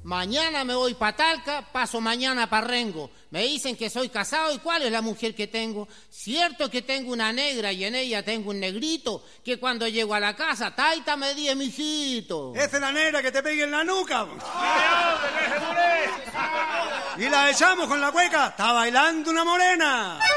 Mañana me voy para Talca, paso mañana para Rengo. Me dicen que soy casado y ¿cuál es la mujer que tengo? Cierto que tengo una negra y en ella tengo un negrito que cuando llego a la casa, taita me di, mijito. Esa es la negra que te pegue en la nuca. Y la echamos con la cueca, está bailando una morena.